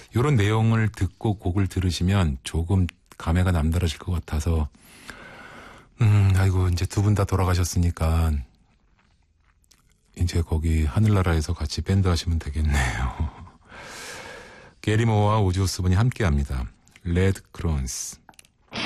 이런 내용을 듣고 곡을 들으시면 조금 감회가 남다르실 것 같아서 아이고 이제 두 분 다 돌아가셨으니까 이제 거기 하늘나라에서 같이 밴드 하시면 되겠네요. 게리 모어와 오지 오스본이 함께합니다. 레드 크론스.